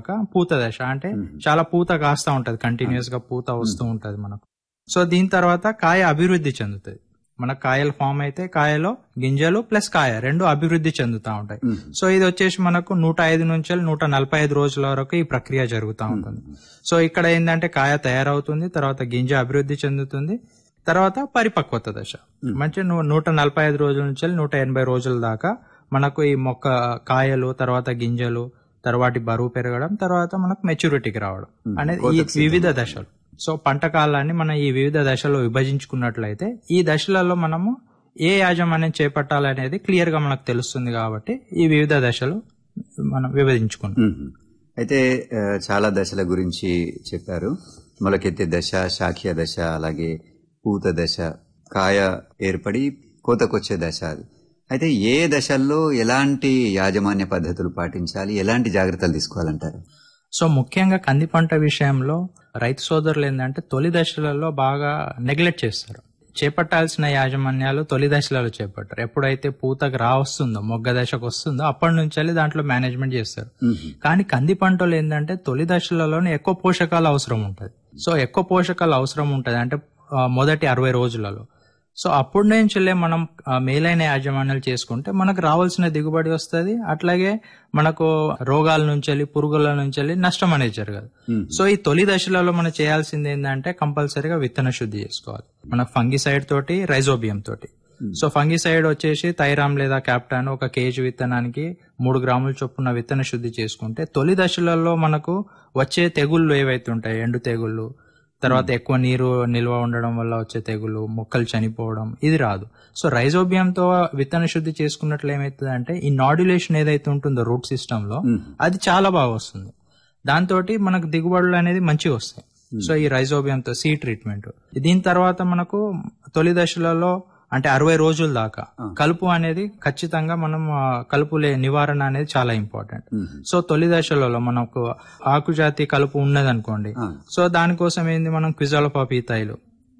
దాకా పూత దశ, అంటే చాలా పూత కాస్తా ఉంటది, కంటిన్యూస్ గా పూత వస్తూ ఉంటది మనకు. సో దీని తర్వాత కాయ అభివృద్ధి చెందుతుంది. మన కాయలు ఫామ్ అయితే కాయలో గింజలు ప్లస్ కాయ రెండు అభివృద్ధి చెందుతా ఉంటాయి. సో ఇది వచ్చేసి మనకు 105 నుంచి 145 రోజుల వరకు ఈ ప్రక్రియ జరుగుతూ ఉంటుంది. సో ఇక్కడ ఏంటంటే కాయ తయారవుతుంది, తర్వాత గింజ అభివృద్ధి చెందుతుంది, తర్వాత పరిపక్వత దశ. మంచి 145 రోజుల నుంచి 180 రోజుల దాకా మనకు ఈ మొక్క కాయలు, తర్వాత గింజలు, తర్వాతి బరువు పెరగడం, తర్వాత మనకు మెచ్యూరిటీకి రావడం అనేది ఈ వివిధ దశలు. సో పంట కాలాన్ని మనం ఈ వివిధ దశలో విభజించుకున్నట్లయితే ఈ దశలలో మనము ఏ యాజమాన్యం చేపట్టాలనేది క్లియర్ గా మనకు తెలుస్తుంది. కాబట్టి ఈ వివిధ దశలు మనం విభజించుకున్నాం. అయితే చాలా దశల గురించి చెప్పారు. మొలకెత్తే దశ, శాఖీయ దశ, అలాగే పూత దశ, కాయ ఏర్పడి కోతకొచ్చే దశ. అది అయితే ఏ దశల్లో ఎలాంటి యాజమాన్య పద్ధతులు పాటించాలి, ఎలాంటి జాగ్రత్తలు తీసుకోవాలంటారు? సో ముఖ్యంగా కంది పంట విషయంలో రైతు సోదరులు ఏంటంటే తొలి దశలలో బాగా నెగ్లెక్ట్ చేస్తారు. చేపట్టాల్సిన యాజమాన్యాలు తొలి దశలలో చేపట్టారు. ఎప్పుడైతే పూతకు వస్తుందో, మొగ్గ దశకు వస్తుందో అప్పటి నుంచి దాంట్లో మేనేజ్మెంట్ చేస్తారు. కానీ కంది పంటలు ఏంటంటే తొలి దశలలోనే ఎక్కువ పోషకాలు అవసరం ఉంటుంది. సో ఎక్కువ పోషకాలు అవసరం ఉంటుంది అంటే మొదటి 60 రోజులలో. సో అప్పటి నుంచిలే మనం మేలైన యాజమాన్యాలు చేసుకుంటే మనకు రావాల్సిన దిగుబడి వస్తుంది. అట్లాగే మనకు రోగాల నుంచి, పురుగుల నుంచి నష్టం అనేది జరగదు. సో ఈ తొలి దశలలో మనం చేయాల్సింది ఏంటంటే కంపల్సరీగా విత్తన శుద్ధి చేసుకోవాలి. మన ఫంగిసైడ్ తోటి, రైజోబియం తోటి. సో ఫంగిసైడ్ వచ్చేసి థైరామ్ లేదా క్యాప్టాన్ 1 కేజీ విత్తనానికి 3 గ్రాముల చొప్పున విత్తన శుద్ధి చేసుకుంటే తొలి దశలలో మనకు వచ్చే తెగుళ్ళు ఏవైతే ఉంటాయి, ఎండు తెగుళ్ళు, తర్వాత ఎక్కువ నీరు నిల్వ ఉండడం వల్ల వచ్చే తెగులు, మొక్కలు చనిపోవడం, ఇది రాదు. సో రైజోబియంతో విత్తన శుద్ధి చేసుకున్నట్లు ఏమైతుంది అంటే ఈ నాడ్యులేషన్ ఏదైతే ఉంటుందో రూట్ సిస్టమ్ లో అది చాలా బాగా వస్తుంది. దాంతో మనకు దిగుబడులు అనేది మంచిగా వస్తాయి. సో ఈ రైజోబియంతో సీ ట్రీట్మెంట్. దీని తర్వాత మనకు తొలి దశలలో అంటే 60 రోజుల దాకా కలుపు అనేది ఖచ్చితంగా మనం కలుపు నివారణ అనేది చాలా ఇంపార్టెంట్. సో తొలి దశలలో మనకు ఆకుజాతి కలుపు ఉన్నదనుకోండి, సో దానికోసం ఏంది మనం క్విజాలోపాపీథైల్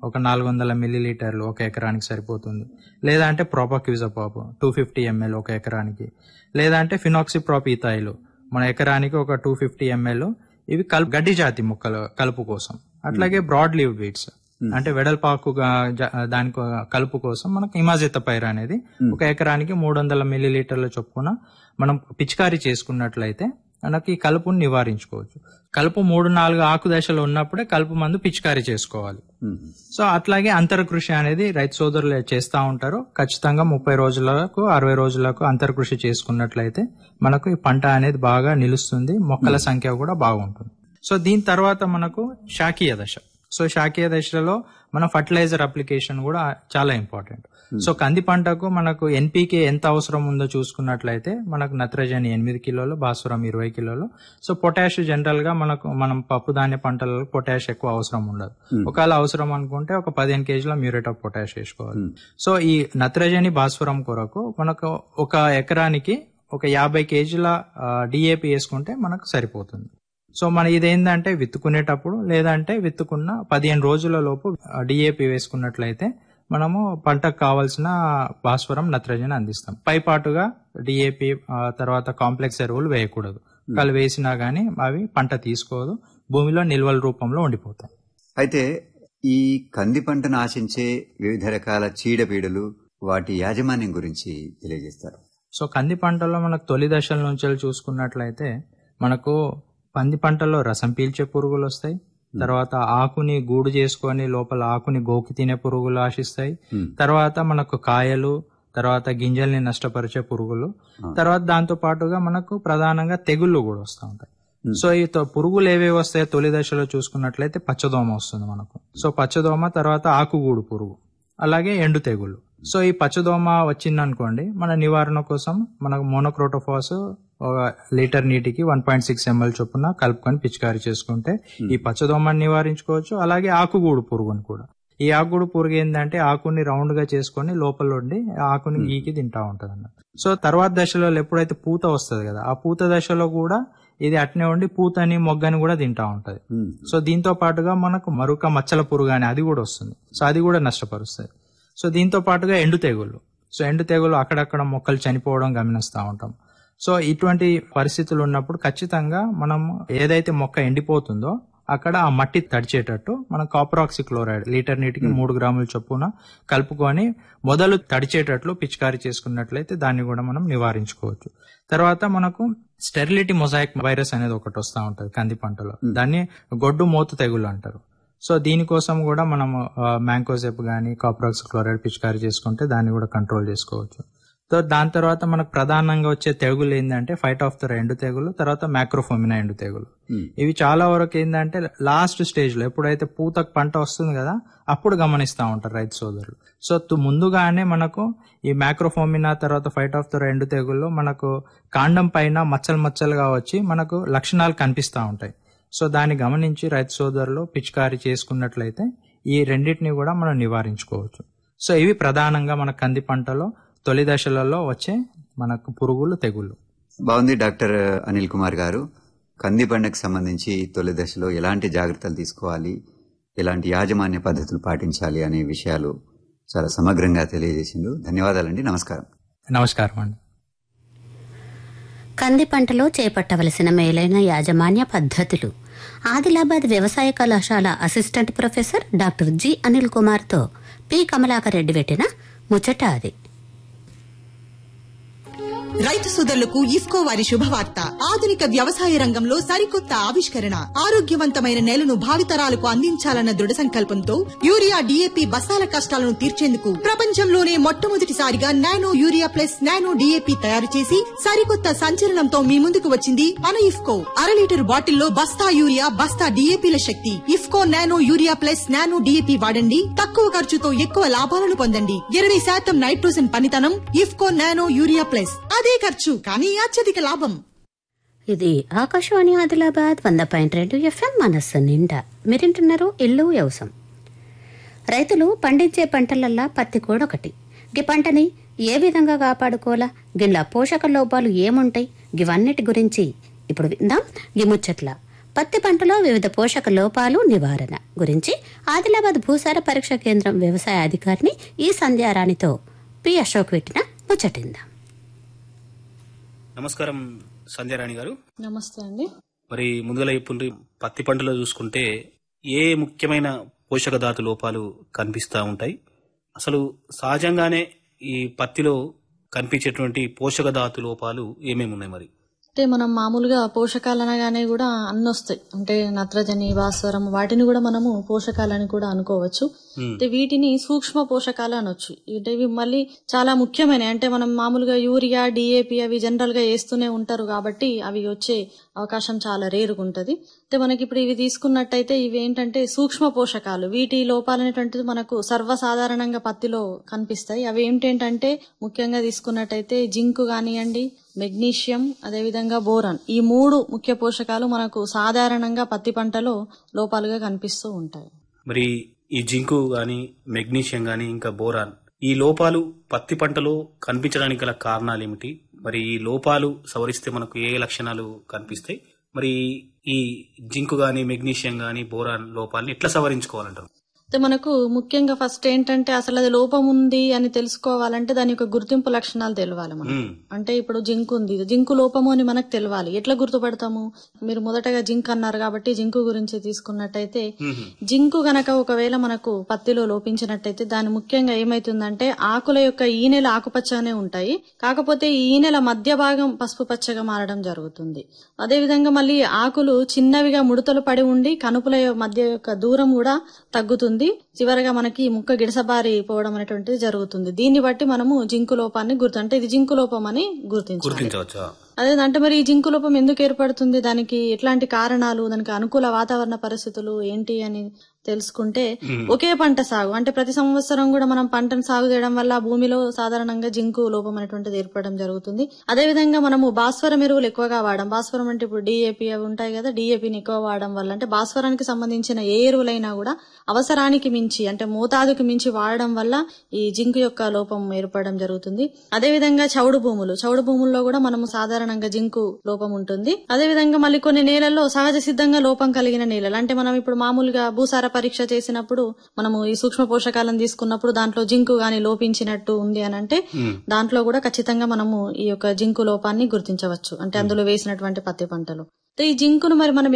400 మిల్లీలీటర్లు 1 ఎకరానికి సరిపోతుంది. లేదా అంటే ప్రోపాక్విజాపాప్ 250 ml 1 ఎకరానికి, లేదా అంటే ఫినాక్సిప్రోపీథైల్ మన ఎకరానికి 250 ml. ఇవి గడ్డి జాతి మొక్కల కలుపు కోసం. అట్లాగే బ్రాడ్ లీవ్ వీడ్స్ అంటే వెడల్పాకుగా దాని కలుపు కోసం మనకు ఇమాజితపైర్ అనేది 1 ఎకరానికి 300 మిల్లీలీటర్ల చొప్పున మనం పిచికారీ చేసుకున్నట్లయితే మనకి ఈ కలుపుని నివారించుకోవచ్చు. కలుపు 3-4 ఆకు దశలు ఉన్నప్పుడే కలుపు మందు పిచికారీ చేసుకోవాలి. సో అట్లాగే అంతర కృషి అనేది రైతు సోదరులు చేస్తూ ఉంటారు. ఖచ్చితంగా 30 రోజులకు 60 రోజులకు అంతర కృషి చేసుకున్నట్లయితే మనకు ఈ పంట అనేది బాగా నిలుస్తుంది, మొక్కల సంఖ్య కూడా బాగుంటుంది. సో దీని తర్వాత మనకు శాఖీయ దశ. సో శాఖీయ దశలో మన ఫర్టిలైజర్ అప్లికేషన్ కూడా చాలా ఇంపార్టెంట్. సో కంది పంటకు మనకు ఎన్పీకే ఎంత అవసరం ఉందో చూసుకున్నట్లయితే మనకు నత్రజని 8 కిలోలు, భాస్వరం 20 కిలోలు. సో పొటాష్ జనరల్ గా మనం పప్పు ధాన్య పంటలలో పొటాష్ ఎక్కువ అవసరం ఉండదు. ఒకవేళ అవసరం అనుకుంటే 15 కేజీల మ్యూరేట్ ఆఫ్ పొటాష్ వేసుకోవాలి. సో ఈ నత్రజని, భాస్వరం కొరకు మనకు 1 ఎకరానికి 50 కేజీల డిఏపి వేసుకుంటే మనకు సరిపోతుంది. సో మన ఇదేంటంటే విత్తుకునేటప్పుడు లేదంటే విత్తుకున్న 15 రోజుల లోపు డిఏపి వేసుకున్నట్లయితే మనము పంటకు కావాల్సిన భాస్వరం, నత్రజని అందిస్తాం. పైపాటుగా డిఏపి తర్వాత కాంప్లెక్స్ ఎరువులు వేయకూడదు. ఒకవేళ వేసినా గానీ అవి పంట తీసుకోదు, భూమిలో నిల్వల రూపంలో ఉండిపోతాయి. అయితే ఈ కంది పంటను ఆశించే వివిధ రకాల చీడపీడలు, వాటి యాజమాన్యం గురించి తెలియజేస్తారు. సో కంది పంటలో మనకు తొలి దశల నుంచి చూసుకున్నట్లయితే మనకు కంది పంటలో రసం పీల్చే పురుగులు వస్తాయి. తర్వాత ఆకుని గూడు చేసుకొని లోపల ఆకుని గోకి తినే పురుగులు ఆశిస్తాయి. తర్వాత మనకు కాయలు, తర్వాత గింజల్ని నష్టపరిచే పురుగులు, తర్వాత దాంతో పాటుగా మనకు ప్రధానంగా తెగుళ్ళు కూడా వస్తూ ఉంటాయి. సో ఈ పురుగులు ఏవేవి వస్తాయో తొలి దశలో చూసుకున్నట్లయితే పచ్చదోమ వస్తుంది మనకు. సో పచ్చదోమ, తర్వాత ఆకుగూడు పురుగు, అలాగే ఎండు తెగుళ్ళు. సో ఈ పచ్చదోమ వచ్చిందనుకోండి, మన నివారణ కోసం మనకు మోనోక్రోటోఫాస్ 1 లీటర్ నీటికి 1.6 ml చొప్పున కలుపుకొని పిచికారీ చేసుకుంటే ఈ పచ్చదోమని నివారించుకోవచ్చు. అలాగే ఆకుగూడు పురుగుని కూడా. ఈ ఆకుగూడు పురుగు ఏంటంటే ఆకుని రౌండ్ గా చేసుకొని లోపల ఉండి ఆకుని గీకి తింటా ఉంటది అన్నమాట. సో తర్వాత దశలో ఎప్పుడైతే పూత వస్తుంది కదా, ఆ పూత దశలో కూడా ఇది అట్నే ఉండి పూతని, మొగ్గని కూడా తింటా ఉంటది. సో దీంతో పాటుగా మనకు మరొక మచ్చల పురుగు అని అది కూడా వస్తుంది. సో అది కూడా నష్టపరుస్తుంది. సో దీంతో పాటుగా ఎండు తెగుళ్ళు. సో ఎండు తెగులు అక్కడక్కడ మొక్కలు చనిపోవడం గమనిస్తూ ఉంటాం. సో ఇటువంటి పరిస్థితులు ఉన్నప్పుడు ఖచ్చితంగా మనం ఏదైతే మొక్క ఎండిపోతుందో అక్కడ ఆ మట్టి తడిచేటట్టు మనం కాపర్ ఆక్సీ క్లోరైడ్ లీటర్ నీటికి 3 గ్రాముల చొప్పున కలుపుకొని మొదలు తడిచేటట్లు పిచికారీ చేసుకున్నట్లయితే దాన్ని కూడా మనం నివారించుకోవచ్చు. తర్వాత మనకు స్టెరిలిటీ మొజాయిక్ వైరస్ అనేది ఒకటి వస్తూ ఉంటుంది కంది పంటలో, దాన్ని గొడ్డు మోతు తెగులు అంటారు. సో దీనికోసం కూడా మనం మ్యాంకోజెబ్ గానీ కాపర్ ఆక్సీ క్లోరైడ్ పిచికారీ చేసుకుంటే దాన్ని కూడా కంట్రోల్ చేసుకోవచ్చు. సో దాని తర్వాత మనకు ప్రధానంగా వచ్చే తెగులు ఏంటంటే ఫైట్ ఆఫ్ ద ఎండు తెగులు, తర్వాత మ్యాక్రోఫోమినా ఎండు తెగులు. ఇవి చాలా వరకు ఏంటంటే లాస్ట్ స్టేజ్ లో ఎప్పుడైతే పూతకు పంట వస్తుంది కదా అప్పుడు గమనిస్తూ ఉంటారు రైతు సోదరులు. సో ముందుగానే మనకు ఈ మ్యాక్రోఫోమినా తర్వాత ఫైట్ ఆఫ్ ద ఎండు తెగుల్లో మనకు కాండం పైన మచ్చలు మచ్చలుగా వచ్చి మనకు లక్షణాలు కనిపిస్తూ ఉంటాయి. సో దాన్ని గమనించి రైతు సోదరులు పిచికారీ చేసుకున్నట్లయితే ఈ రెండింటిని కూడా మనం నివారించుకోవచ్చు. సో ఇవి ప్రధానంగా మన కంది పంటలో తొలి దశలలో వచ్చే మనకు పురుగులు తెగుళ్ళు. బాగుంది డాక్టర్ అనిల్ కుమార్ గారు. కంది పంటకు సంబంధించి తొలి దశలో ఎలాంటి జాగ్రత్తలు తీసుకోవాలి, ఎలాంటి యాజమాన్య పద్ధతులు పాటించాలి అనే విషయాలు చాలా సమగ్రంగా తెలియజేసిండు. ధన్యవాదాలండి. నమస్కారం. నమస్కారం అండి. కంది పంటలో చేపట్టవలసిన మేలైన యాజమాన్య పద్ధతులు. ఆదిలాబాద్ వ్యవసాయ కళాశాల assistant professor doctor G Anil కుమార్తో పి కమలాకర్ రెడ్డి పెట్టిన ముచ్చట అది. రైతు సోదరులకు ఇఫ్కో వారి శుభవార్త. ఆధునిక వ్యవసాయ రంగంలో సరికొత్త ఆవిష్కరణ. ఆరోగ్యవంతమైన నేలను భావితరాలకు అందించాలన్న దృఢ సంకల్పంతో యూరియా డిఏపి బస్తాల కష్టాలను తీర్చేందుకు ప్రపంచంలోనే మొట్టమొదటిసారిగా nano urea plus nano DAP తయారు చేసి సరికొత్త సంచలనంతో మీ ముందుకు వచ్చింది మన ఇఫ్కో. 1/2 లీటర్ బాటిల్లో బస్తా యూరియా బస్తా డిఏపిల శక్తి. IFFCO nano urea plus nano DAP వాడండి. తక్కువ ఖర్చుతో ఎక్కువ లాభాలను పొందండి. 20% నైట్రోజన్ పనితనం. IFFCO nano urea plus. అదే ఖర్చు కానీ అత్యధిక లాభం. ఇది ఆకాశవాణి ఆదిలాబాద్ 100.2 FM మనస్సు నిండా. మీరింటున్నారు ఇల్లు వ్యవసాయం. రైతులు పండించే పంటలల్లా పత్తి కూడా ఒకటి. గి పంటని ఏ విధంగా కాపాడుకోవాలా, గిట్లా పోషక లోపాలు ఏముంటాయి, గివన్నిటి గురించి ఇప్పుడు విందాం. గి ముచ్చట్ల పత్తి పంటలో వివిధ పోషక లోపాలు నివారణ గురించి ఆదిలాబాద్ భూసార పరీక్ష కేంద్రం వ్యవసాయ అధికారిని ఈ సంధ్యారాణితో పి అశోక్ పెట్టిన ముచ్చటిందాం. నమస్కారం సంధ్యారాణి గారు. నమస్తే అండి. మరి ముందుగా ఇప్పుడు పత్తి పంటలో చూసుకుంటే ఏ ముఖ్యమైన పోషక ధాతు లోపాలు కనిపిస్తూ ఉంటాయి? అసలు సహజంగానే ఈ పత్తిలో కనిపించేటువంటి పోషక ధాతు లోపాలు ఏమేమి ఉన్నాయి? మరి అంటే మనం మామూలుగా పోషకాలు అనగానే కూడా అన్ని వస్తాయి. అంటే నత్రజని, భాస్వరం, వాటిని కూడా మనము పోషకాలని కూడా అనుకోవచ్చు. అంటే వీటిని సూక్ష్మ పోషకాలు అనొచ్చు. అంటే ఇవి మళ్ళీ చాలా ముఖ్యమైన, అంటే మనం మామూలుగా యూరియా, డిఏపి అవి జనరల్ గా వేస్తూనే ఉంటారు కాబట్టి అవి వచ్చే అవకాశం చాలా రేరుగా ఉంటది. అయితే మనకి ఇప్పుడు ఇవి తీసుకున్నట్టయితే ఇవి ఏంటంటే సూక్ష్మ పోషకాలు. వీటి లోపాలనేటువంటిది మనకు సర్వసాధారణంగా పత్తిలో కనిపిస్తాయి. అవి ఏంటంటే ముఖ్యంగా తీసుకున్నట్టయితే జింకు కానివ్వండి, మెగ్నీషియం, అదేవిధంగా బోరాన్, ఈ 3 ముఖ్య పోషకాలు మనకు సాధారణంగా పత్తి పంటలో లోపాలుగా కనిపిస్తూ ఉంటాయి. మరి ఈ జింకు గాని, మెగ్నీషియం గాని, ఇంకా బోరాన్, ఈ లోపాలు పత్తి పంటలో కనిపించడానికి గల కారణాలు ఏమిటి? మరి ఈ లోపాలు సవరిస్తే మనకు ఏ లక్షణాలు కనిపిస్తాయి? మరి ఈ జింకు గాని, మెగ్నీషియం గాని, బోరాన్ లోపాలని ఎట్లా సవరించుకోవాలంటారు? అయితే మనకు ముఖ్యంగా ఫస్ట్ ఏంటంటే అసలు అది లోపం ఉంది అని తెలుసుకోవాలంటే దాని యొక్క గుర్తింపు లక్షణాలు తెలియాలి మనకు. అంటే ఇప్పుడు జింక్ ఉంది, జింకు లోపము అని మనకు తెలియాలి. ఎట్లా గుర్తుపడతాము? మీరు మొదటగా జింక్ అన్నారు కాబట్టి జింకు గురించి తీసుకున్నట్టయితే జింకు గనక ఒకవేళ మనకు పత్తిలో లోపించినట్టయితే దాని ముఖ్యంగా ఏమైతుందంటే ఆకుల యొక్క ఈనెల ఆకుపచ్చగానే ఉంటాయి, కాకపోతే ఈ ఈనెల మధ్య భాగం పసుపు పచ్చగా మారడం జరుగుతుంది. అదేవిధంగా మళ్ళీ ఆకులు చిన్నవిగా ముడతలు పడి ఉండి కనుపుల మధ్య యొక్క దూరం కూడా తగ్గుతుంది. చివరగా మనకి ముక్క గిడసబారి పోవడం అనేటువంటిది జరుగుతుంది. దీన్ని బట్టి మనము జింకు లోపాన్ని అంటే ఇది జింకు లోపం అని గుర్తించవచ్చు. అదేంటే మరి ఈ జింకు లోపం ఎందుకు ఏర్పడుతుంది, దానికి ఎట్లాంటి కారణాలు, దానికి అనుకూల వాతావరణ పరిస్థితులు ఏంటి అని తెలుసుకుంటే ఒకే పంట సాగు, అంటే ప్రతి సంవత్సరం కూడా మనం పంటను సాగు చేయడం వల్ల భూమిలో సాధారణంగా జింకు లోపం అనేటువంటిది ఏర్పడడం జరుగుతుంది. అదేవిధంగా మనము భాస్వరం ఎరువులు ఎక్కువగా వాడడం. భాస్వరం అంటే ఇప్పుడు డిఏపి అవి ఉంటాయి కదా, డిఏపిని ఎక్కువ వాడడం వల్ల, అంటే భాస్వరానికి సంబంధించిన ఏ ఎరువులైనా కూడా అవసరానికి మించి అంటే మోతాదుకి మించి వాడడం వల్ల ఈ జింకు యొక్క లోపం ఏర్పడడం జరుగుతుంది. అదేవిధంగా చౌడు భూముల్లో కూడా మనము సాధారణంగా జింకు లోపం ఉంటుంది. అదేవిధంగా మళ్ళీ కొన్ని నేలల్లో సహజ సిద్ధంగా లోపం కలిగిన నేలలు, అంటే మనం ఇప్పుడు మామూలుగా భూసార పరీక్ష చేసినప్పుడు మనము ఈ సూక్ష్మ పోషకాలను తీసుకున్నప్పుడు దాంట్లో జింకు గాని లోపించినట్టు ఉంది అని అంటే దాంట్లో కూడా ఖచ్చితంగా మనము ఈ యొక్క జింకు లోపాన్ని గుర్తించవచ్చు. అంటే అందులో వేసినటువంటి పత్తి పంటలు. ఈ జింకును మరి మనం